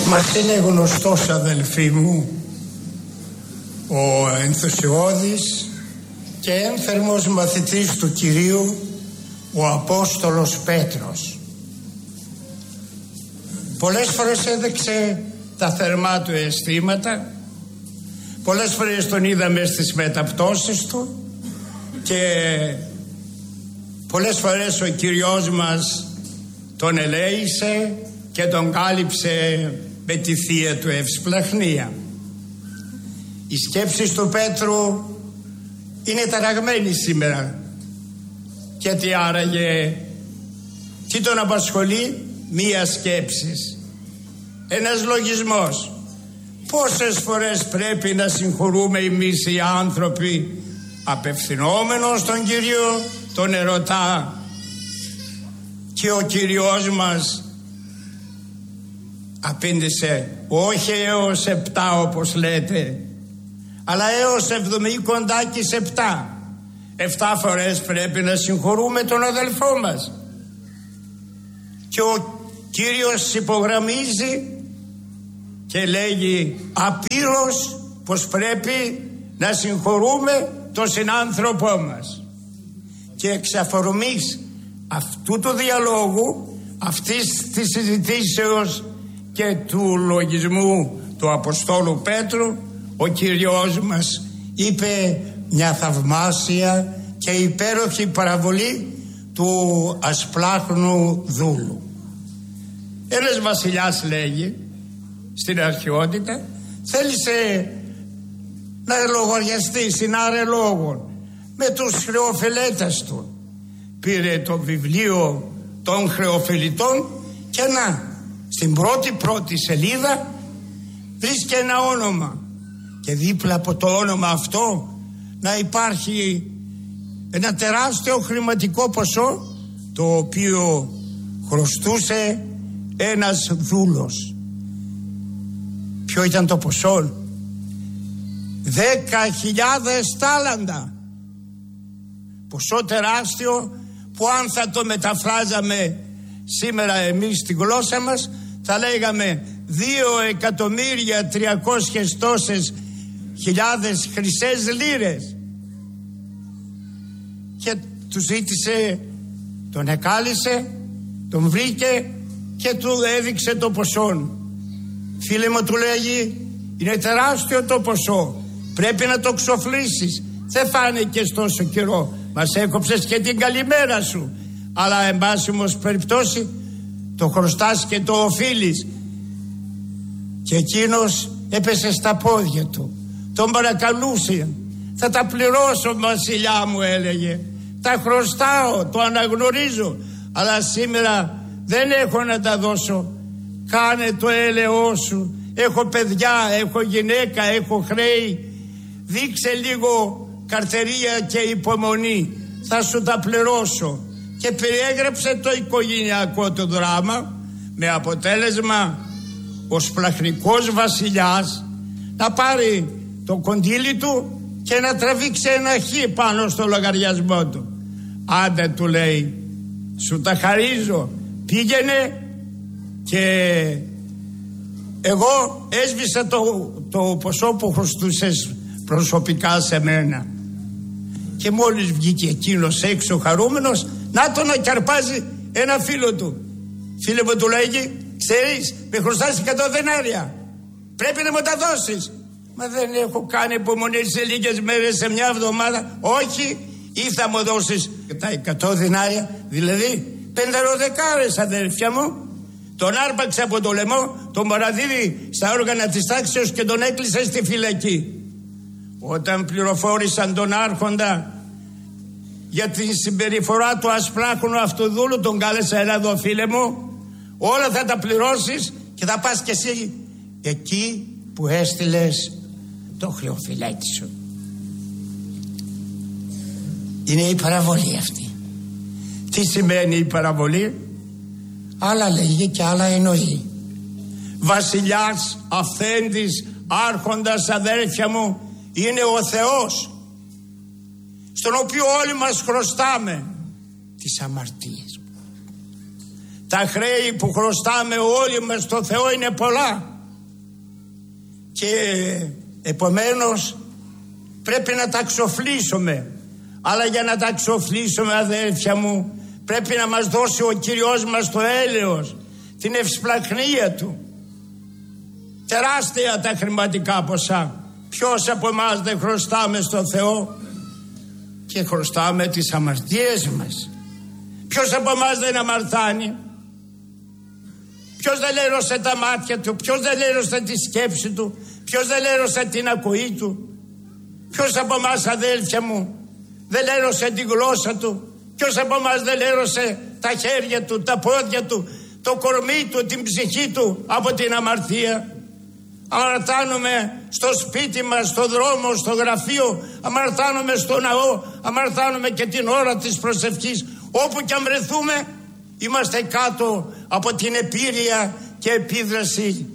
Μας είναι γνωστός, αδελφοί μου, ο ενθουσιώδης και ένθερμος μαθητής του Κυρίου, ο Απόστολος Πέτρος. Πολλές φορές έδειξε τα θερμά του αισθήματα, πολλές φορές τον είδαμε στις μεταπτώσεις του και πολλές φορές ο Κυριός μας τον ελέησε και τον κάλυψε με τη θεία του ευσπλαχνία. Οι σκέψεις του Πέτρου είναι ταραγμένοι σήμερα. Γιατί άραγε τι τον απασχολεί? Μία σκέψης, ένας λογισμός. Πόσες φορές πρέπει να συγχωρούμε εμείς οι άνθρωποι απευθυνόμενος στον Κύριο, τον ερωτά, και ο Κύριος μας απήντησε όχι έως 7 όπως λέτε, αλλά έως 70 κοντά και σε 7. 7 φορές πρέπει να συγχωρούμε τον αδελφό μας. Και ο Κύριος υπογραμμίζει και λέγει απείρως πως πρέπει να συγχωρούμε τον συνάνθρωπό μας. Και εξ αφορμής αυτού του διαλόγου, αυτής της συζητήσεως και του λογισμού του Αποστόλου Πέτρου, ο Κύριος μας είπε μια θαυμάσια και υπέροχη παραβολή του ασπλάχνου δούλου. Ένας βασιλιάς, λέγει, στην αρχαιότητα θέλησε να λογαριαστεί συνάρε λόγων με τους χρεοφελέτες του. Πήρε το βιβλίο των χρεοφελιτών και στην πρώτη σελίδα βρίσκει ένα όνομα και δίπλα από το όνομα αυτό να υπάρχει ένα τεράστιο χρηματικό ποσό, το οποίο χρωστούσε ένας δούλος. Ποιο ήταν το ποσό? 10.000 τάλαντα. Ποσό τεράστιο που αν θα το μεταφράζαμε σήμερα εμείς στη γλώσσα μας θα λέγαμε 2.300.000 τόσες χιλιάδες χρυσές λίρες. Και του ζήτησε, τον εκάλυσε, τον βρήκε και του έδειξε το ποσό. Φίλε μου, του λέγει, είναι τεράστιο το ποσό, πρέπει να το ξοφλήσεις, δεν φάνηκες τόσο καιρό, μας έκοψες και την καλημέρα σου, αλλά εν πάση όμως περιπτώσει το χρωστάς και το οφείλεις. Και εκείνος έπεσε στα πόδια του, τον παρακαλούσε. Θα τα πληρώσω, βασιλιά μου, έλεγε, τα χρωστάω, το αναγνωρίζω, αλλά σήμερα δεν έχω να τα δώσω. Κάνε το έλεος σου, έχω παιδιά, έχω γυναίκα, έχω χρέη, δείξε λίγο καρτερία και υπομονή, θα σου τα πληρώσω. Και περιέγραψε το οικογενειακό του δράμα, με αποτέλεσμα ο σπλαχνικός βασιλιάς να πάρει το κοντήλι του και να τραβήξει ένα χ πάνω στο λογαριασμό του. Άντε, του λέει, σου τα χαρίζω, πήγαινε και εγώ έσβησα το ποσό που χρωστούσες προσωπικά σε μένα. Και μόλις βγήκε εκείνος έξω χαρούμενος, να τον ακαρπάζει ένα φίλο του. Φίλε μου, του λέγει, ξέρεις, με χρωστάς 100 δενάρια, πρέπει να μου τα δώσεις. Μα δεν έχω κάνει υπομονή σε λίγες μέρες, σε μια εβδομάδα. Όχι, ή θα μου δώσεις τα 100 δινάρια, δηλαδή 5 δεκάρες, αδέρφια μου. Τον άρπαξε από το λαιμό, τον παραδίδει στα όργανα της τάξεως και τον έκλεισε στη φυλακή. Όταν πληροφόρησαν τον άρχοντα για τη συμπεριφορά του ασπλάχνου αυτού δούλου, τον κάλεσα, έλα εδώ φίλε μου, όλα θα τα πληρώσεις και θα πας κι εσύ εκεί που έστειλες το χρεοφυλάκι σου. Είναι η παραβολή αυτή. Τι σημαίνει η παραβολή? Άλλα λέγει και άλλα εννοεί. Βασιλιάς, αφέντης, άρχοντας, αδέρφια μου, είναι ο Θεός, στον οποίο όλοι μας χρωστάμε τις αμαρτίες. Τα χρέη που χρωστάμε όλοι μας στο Θεό είναι πολλά. και επομένως πρέπει να τα ξοφλήσουμε. Αλλά για να τα ξοφλήσουμε, αδέρφια μου, πρέπει να μας δώσει ο Κύριος μας το έλεος, την ευσπλαχνία Του. Τεράστια τα χρηματικά ποσά. Ποιος από εμάς δεν χρωστάμε στο Θεό? Και χρωστάμε τις αμαρτίες μας. Ποιος από εμάς δεν αμαρτάνει? Ποιος δεν λέρωσε τα μάτια του? Ποιος δεν λέρωσε τη σκέψη του? Ποιος δεν λέρωσε την ακοή του? Ποιος από εμάς, αδέλφια μου, δεν λέρωσε τη γλώσσα του? Ποιος από εμάς δεν λέρωσε τα χέρια του, τα πόδια του, το κορμί του, την ψυχή του από την αμαρτία? Αμαρτάνουμε στο σπίτι μας, στο δρόμο, στο γραφείο, αμαρτάνουμε στο ναό, αμαρτάνουμε και την ώρα της προσευχής. Όπου και αν βρεθούμε, είμαστε κάτω από την επίρρεια και επίδραση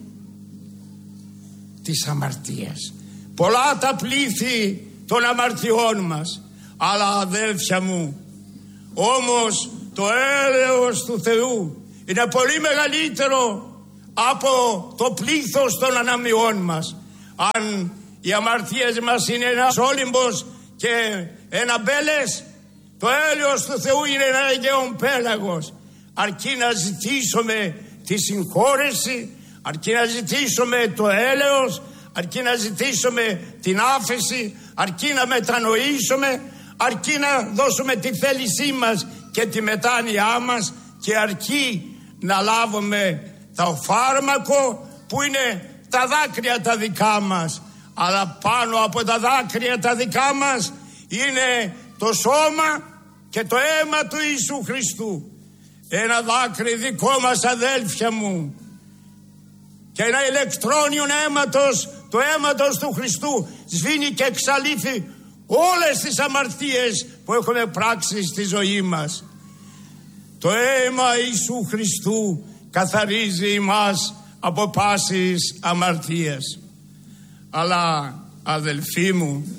της αμαρτίας. Πολλά τα πλήθη των αμαρτιών μας, αλλά αδέλφια μου, όμως το έλεος του Θεού είναι πολύ μεγαλύτερο από το πλήθος των αναμοιών μας. Αν οι αμαρτίες μας είναι ένας όλυμπος και ένα μπέλες, το έλεος του Θεού είναι ένα Αιγαίον πέλαγος. Αρκεί να ζητήσουμε τη συγχώρεση, αρκεί να ζητήσουμε το έλεος, αρκεί να ζητήσουμε την άφεση, αρκεί να μετανοήσουμε, αρκεί να δώσουμε τη θέλησή μας και τη μετάνοιά μας, και αρκεί να λάβουμε το φάρμακο που είναι τα δάκρυα τα δικά μας. Αλλά πάνω από τα δάκρυα τα δικά μας είναι το σώμα και το αίμα του Ιησού Χριστού. Ένα δάκρυ δικό μας, αδέλφια μου, και ένα ηλεκτρόνιον αίματος, το αίματος του Χριστού, σβήνει και εξαλείφει όλες τις αμαρτίες που έχουμε πράξει στη ζωή μας. Το αίμα Ιησού Χριστού καθαρίζει εμάς από πάσης αμαρτίας. Αλλά, αδελφοί μου,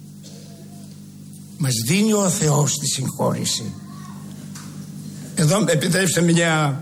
μας δίνει ο Θεός τη συγχώρεση. Εδώ επιτρέψτε μια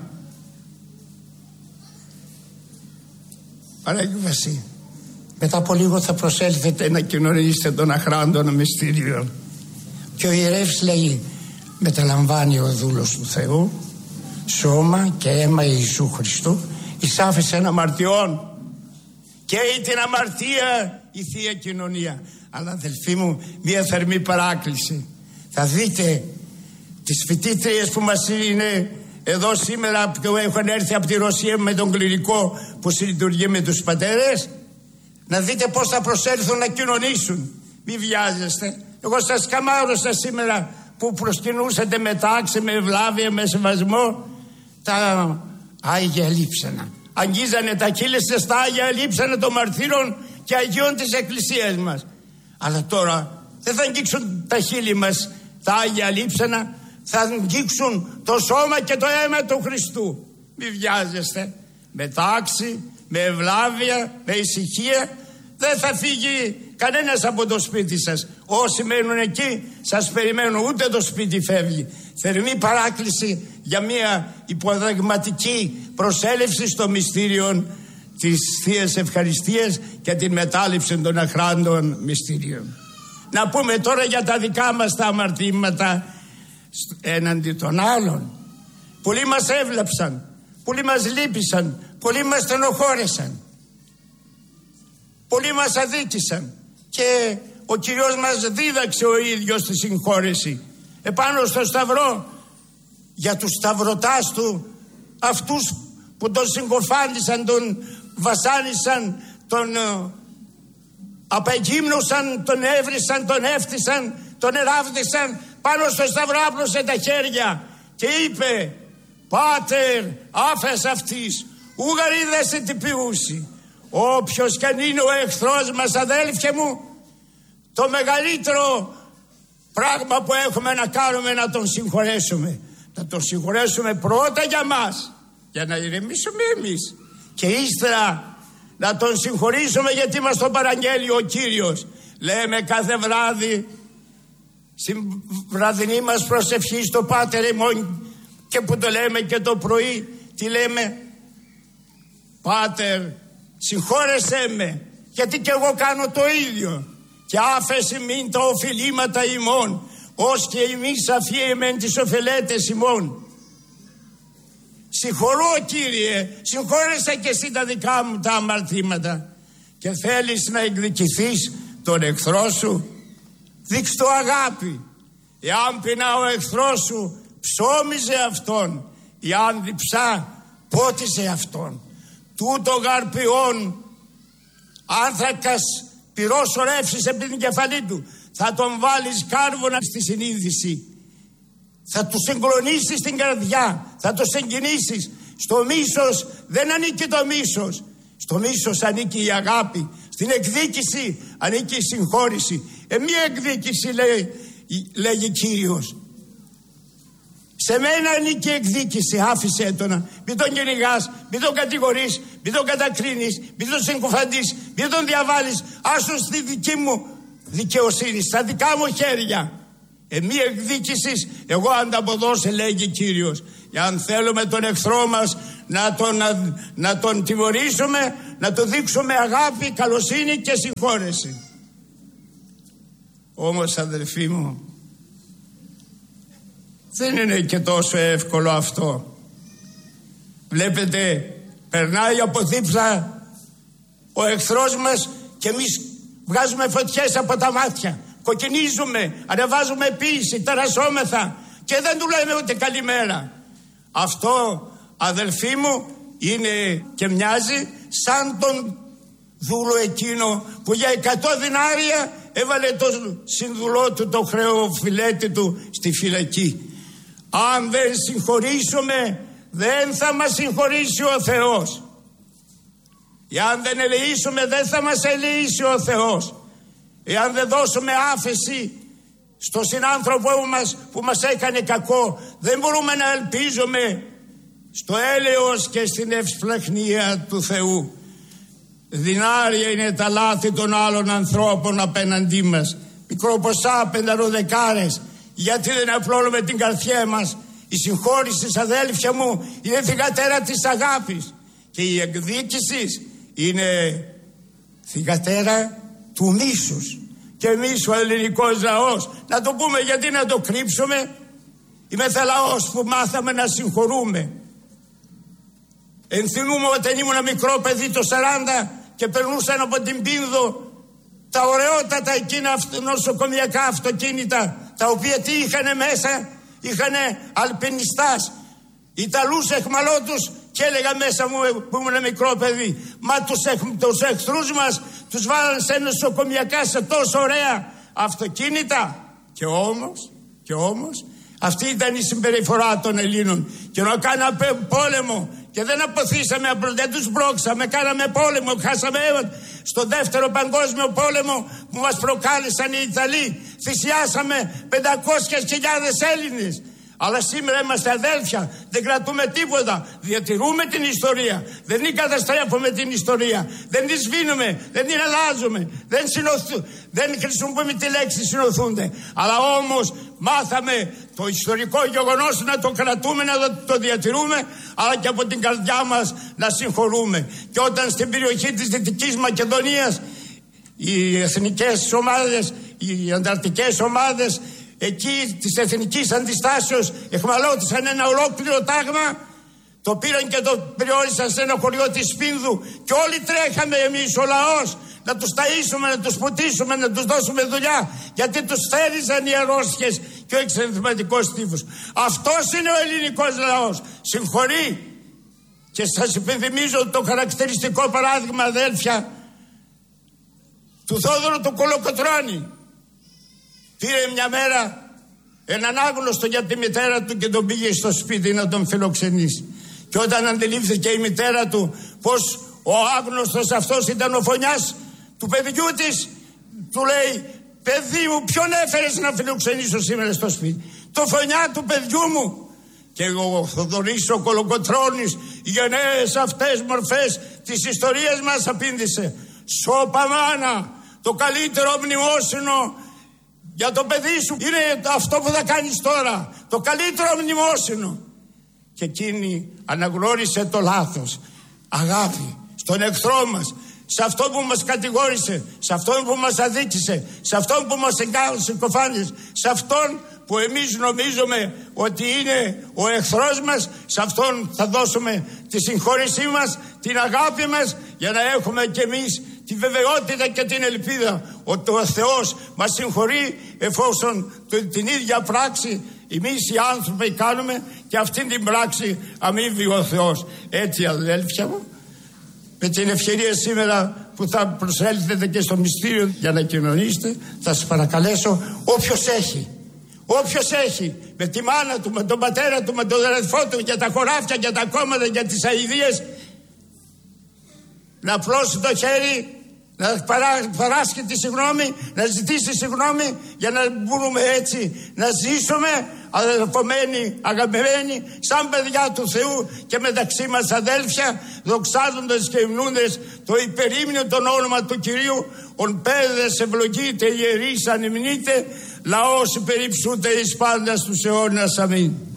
παρέμβαση. Μετά από λίγο θα προσέλθετε να κοινωνήσετε των αχράντων μυστήριων. Και ο ιερεύς λέει: μεταλαμβάνει ο δούλος του Θεού σώμα και αίμα Ιησού Χριστού εις άφεσεν αμαρτιών, και την αμαρτία η Θεία Κοινωνία. Αλλά αδελφοί μου, μια θερμή παράκληση. Θα δείτε τις φοιτήτριες που μας είναι εδώ σήμερα, που έχουν έρθει από τη Ρωσία με τον κληρικό που συλλειτουργεί με τους πατέρες, να δείτε πώς θα προσέλθουν να κοινωνήσουν. Μη βιάζεστε. Εγώ σας καμάρωσα σήμερα που προσκυνούσατε με τάξη, με ευλάβεια, με σεβασμό τα Άγια Λείψανα. Αγγίζανε τα χείλη στα Άγια Λείψανα των μαρτύρων και Αγίων της Εκκλησίας μας. Αλλά τώρα δεν θα αγγίξουν τα χείλη μας τα Άγια Λείψανα, θα αγγίξουν το σώμα και το αίμα του Χριστού. Μη βιάζεστε. Με τάξη, με ευλάβεια, με ησυχία. Δεν θα φύγει κανένας από το σπίτι σας. Όσοι μένουν εκεί σας περιμένουν, ούτε το σπίτι φεύγει. Θερμή παράκληση για μια υποδεγματική προσέλευση στο μυστήριο της Θείας Ευχαριστίας και την μετάληψη των αχράντων μυστήριων. Να πούμε τώρα για τα δικά μας τα αμαρτήματα έναντι των άλλων. Πολλοί μας έβλαψαν, πολλοί μας λύπησαν, πολλοί μας στενοχώρεσαν, πολλοί μας αδίκησαν, και ο Κύριος μας δίδαξε ο ίδιος τη συγχώρεση επάνω στο Σταυρό για τους σταυρωτάς του, αυτούς που τον συγκοφάντησαν, τον βασάνισαν, τον απεγύμνωσαν, τον έβρισαν, τον έφτισαν, τον εράβδισαν. Πάνω στο Σταυρό άπλωσε τα χέρια και είπε: Πάτερ, άφες αυτής, ουγαρίδεσαι τι ποιούσι. Όποιος κι αν είναι ο εχθρός μας, αδέλφια μου, το μεγαλύτερο πράγμα που έχουμε να κάνουμε να τον συγχωρέσουμε. Να τον συγχωρέσουμε πρώτα για μας, για να ηρεμήσουμε εμείς, και ύστερα να τον συγχωρήσουμε γιατί μας τον παραγγέλει ο Κύριος. Λέμε κάθε βράδυ στην βραδινή μας προσευχή στο Πάτερ ημών, και που το λέμε και το πρωί, τι λέμε? Πάτερ, συγχώρεσέ με Γιατί και εγώ κάνω το ίδιο. Και άφεση μην τα οφειλήματα ημών, ως και εμείς αφιέμεν τις ωφελέτες ημών. Συγχωρώ, Κύριε, συγχώρεσα και εσύ τα δικά μου τα αμαρτήματα. Και θέλεις να εκδικηθείς τον εχθρό σου, δείξ' το αγάπη. Εάν πεινά ο εχθρός σου, ψώμιζε αυτόν. Εάν διψά, πότιζε αυτόν. Τούτο γαρπιών άνθρακας πυρός ορεύσεις επί την κεφαλή του. Θα τον βάλεις κάρβουνα στη συνείδηση. Θα του συγκλονίσεις την καρδιά. Θα το συγκινήσεις. Στο μίσος δεν ανήκει το μίσος. Στο μίσος ανήκει η αγάπη. Στην εκδίκηση ανήκει η συγχώρηση. Μία εκδίκηση λέγει Κύριος. Σε μένα ανήκει η εκδίκηση. Άφησε τον. Μην τον κυνηγάς, μην τον κατηγορείς, μην τον κατακρίνεις, μην τον συγκουφαντείς, μην τον διαβάλεις. Άσου στη δική μου δικαιοσύνη, στα δικά μου χέρια. Μία εκδίκηση εγώ ανταποδώσω, λέγει Κύριος. Αν θέλουμε τον εχθρό μας να τον τιμωρήσουμε, να του δείξουμε αγάπη, καλοσύνη και συγχώρεση. Όμως, αδελφοί μου, δεν είναι και τόσο εύκολο αυτό. Βλέπετε, περνάει από δίπλα ο εχθρός μας και εμείς βγάζουμε φωτιές από τα μάτια. Κοκκινίζουμε, ανεβάζουμε ποίηση, ταρασσόμεθα και δεν του λέμε ούτε καλημέρα. Αυτό, αδελφοί μου, είναι και μοιάζει σαν τον δούλο εκείνο που για 100 δινάρια έβαλε τον συνδουλό του, το χρεοφιλέτη του, στη φυλακή. Αν δεν συγχωρήσουμε, δεν θα μας συγχωρήσει ο Θεός. Εάν δεν ελεήσουμε, δεν θα μας ελεήσει ο Θεός. Εάν δεν δώσουμε άφεση στον συνάνθρωπό μας που μας έκανε κακό, δεν μπορούμε να ελπίζουμε στο έλεος και στην ευσπλαχνία του Θεού. Δινάρια είναι τα λάθη των άλλων ανθρώπων απέναντί μας. Μικροποσά, πενταροδεκάρες. Γιατί δεν απλώνουμε την καρδιά μας? Η συγχώρηση, αδέλφια μου, είναι θυγατέρα της αγάπης. Και η εκδίκηση είναι θυγατέρα του μίσους. Και εμείς ο ελληνικός λαός, να το πούμε, γιατί να το κρύψουμε? Είμαστε λαός που μάθαμε να συγχωρούμε. Ενθυμούμε όταν ήμουν μικρό παιδί το 40 και περνούσαν από την Πίνδο τα ωραιότατα εκείνα νοσοκομιακά αυτοκίνητα, τα οποία τι είχανε μέσα? Είχανε αλπινιστάς, Ιταλούς εχμαλώτους, και έλεγα μέσα μου που ήμουν μικρό παιδί, μα τους εχθρούς μας τους βάλαν σε νοσοκομιακά, σε τόσο ωραία αυτοκίνητα. Και όμως αυτή ήταν η συμπεριφορά των Ελλήνων. Και ενώ κάναμε πόλεμο και δεν αποθήσαμε, δεν τους μπρώξαμε, κάναμε πόλεμο, χάσαμε στο δεύτερο παγκόσμιο πόλεμο που μας προκάλεσαν οι Ιταλοί, θυσιάσαμε 500.000 Έλληνες. Αλλά σήμερα είμαστε αδέλφια, δεν κρατούμε τίποτα, διατηρούμε την ιστορία, δεν την καταστρέφουμε την ιστορία, δεν τη σβήνουμε, δεν την αλλάζουμε, δεν χρησιμοποιούμε τη λέξη συνοθούνται. Αλλά όμως μάθαμε το ιστορικό γεγονός να το κρατούμε, να το διατηρούμε, αλλά και από την καρδιά μας να συγχωρούμε. Και όταν στην περιοχή της Δυτικής Μακεδονίας οι εθνικές ομάδες, οι ανταρτικές ομάδες εκεί της εθνικής αντιστάσεως εχμαλώτησαν ένα ολόκληρο τάγμα, το πήραν και το περιόρισαν σε ένα χωριό της Πίνδου και όλοι τρέχαμε εμείς ο λαός να τους ταΐσουμε, να τους ποτίσουμε, να τους δώσουμε δουλειά, γιατί τους θέριζαν οι αρρώστιες και ο εξενθυματικός τύφος. Αυτός είναι ο ελληνικός λαός, συγχωρεί. Και σας υπενθυμίζω το χαρακτηριστικό παράδειγμα, αδέλφια, του Θόδωρου του Κολοκοτρώνη. Πήρε μια μέρα έναν άγνωστο για τη μητέρα του και τον πήγε στο σπίτι να τον φιλοξενήσει. Και όταν αντιλήφθηκε η μητέρα του πως ο άγνωστος αυτός ήταν ο φωνιάς του παιδιού της, του λέει: παιδί μου, ποιον έφερες να φιλοξενήσω σήμερα στο σπίτι? Το φωνιά του παιδιού μου. Και ο Θοδωρής ο Κολοκοτρώνης, οι γενναίες αυτές μορφές της ιστορίας μας, απήντησε: σώπα μάνα, το καλύτερο μνημόσυνο για το παιδί σου είναι αυτό που θα κάνεις τώρα, το καλύτερο μνημόσυνο. Και εκείνη αναγνώρισε το λάθος. Αγάπη στον εχθρό μας, σε αυτόν που μας κατηγόρησε, σε αυτόν που μας αδίκησε, σε αυτόν που μας εγκάλεσε κοφάνες, σε αυτόν που εμείς νομίζουμε ότι είναι ο εχθρός μας, σε αυτόν θα δώσουμε τη συγχώρεσή μας, την αγάπη μας, για να έχουμε κι εμείς τη βεβαιότητα και την ελπίδα ότι ο Θεός μας συγχωρεί, εφόσον την ίδια πράξη εμείς οι άνθρωποι κάνουμε και αυτήν την πράξη αμείβει ο Θεός. Έτσι, αδέλφια μου, με την ευκαιρία σήμερα που θα προσέλθετε και στο μυστήριο για να κοινωνήσετε, θα σας παρακαλέσω όποιος έχει με τη μάνα του, με τον πατέρα του, με τον αδερφό του, για τα χωράφια, για τα κόμματα, για τις αηδίες, να πλώσει το χέρι, να παράσχει τη συγγνώμη, να ζητήσει συγγνώμη, για να μπορούμε έτσι να ζήσουμε αδερφωμένοι, αγαπημένοι, σαν παιδιά του Θεού και μεταξύ μας αδέλφια, δοξάζοντας και υμνούντες το υπερήμνιο τον όνομα του Κυρίου, ον πέδες ευλογείτε, ιερείς ανυμνείτε, λαός υπερυψούτε εις πάντας τους αιώνας. Αμήν.